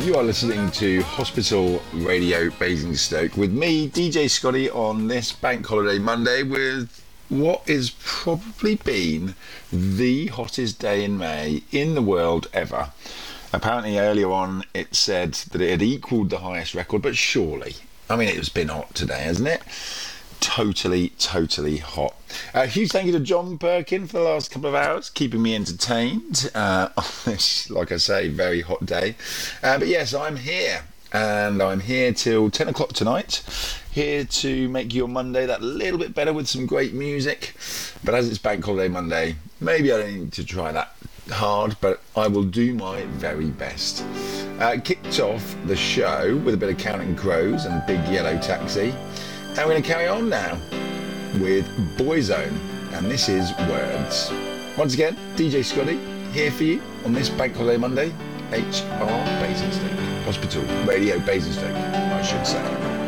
You are listening to Hospital Radio Basingstoke with me, DJ Scotty, on this Bank Holiday Monday with what is probably been the hottest day in May in the world ever. Apparently earlier on it said that it had equalled the highest record, but surely, I mean, it's been hot today, hasn't it? Totally hot. Huge thank you to John Perkin for the last couple of hours, keeping me entertained on this, like I say, very hot day. But yes, I'm here, and I'm here till 10 o'clock tonight, here to make your Monday that little bit better with some great music. But as it's Bank Holiday Monday, maybe I don't need to try that hard, but I will do my very best. Kicked off the show with a bit of Counting Crows and Big Yellow Taxi. And we're going to carry on now with Boyzone, and this is Words. Once again, DJ Scotty here for you on this Bank Holiday Monday, HR Basingstoke, Hospital Radio Basingstoke, I should say.